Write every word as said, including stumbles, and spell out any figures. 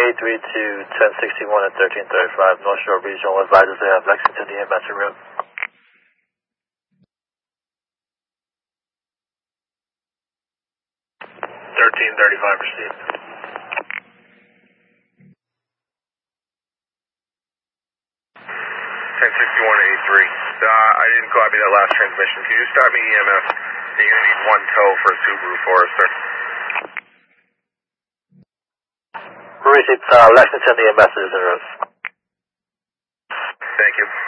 eight three two, ten sixty-one at thirteen thirty-five, North Shore Regional advises they have Lexington E M S en route. thirteen thirty-five received. ten sixty-one eighty-three. Uh, I didn't copy that last transmission. Can you just start me E M S? You're going to need one tow for a Subaru Forester. Received, uh, Lexington E M S is en route. Thank you.